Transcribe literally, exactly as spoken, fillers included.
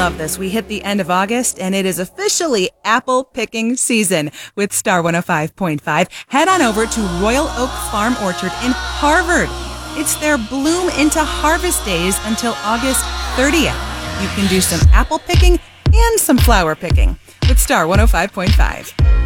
love this. We hit the end of August, and it is officially apple picking season with Star one oh five point five. Head on over to Royal Oak Farm Orchard in Harvard. It's their Bloom into Harvest days until August thirtieth. You can do some apple picking and some flower picking with Star one oh five point five.